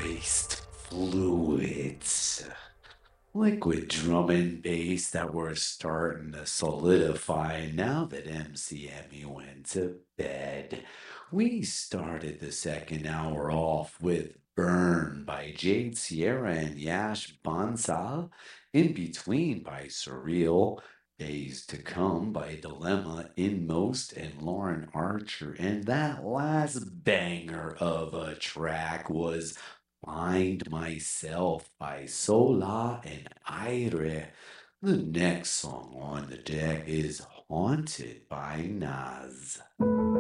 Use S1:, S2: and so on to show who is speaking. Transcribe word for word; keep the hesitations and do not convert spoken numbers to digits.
S1: moist fluids. Liquid drum and bass that were starting to solidify now that M C M E went to bed. We started the second hour off with Burn by Jade Sierra and Yash Bansal, In Between by Surreal, Days to Come by Dilemma, Inmost, and Lauren Archer. And that last banger of a track was Find Myself by Sola and Aire. The next song on the deck is Haunted by Nas.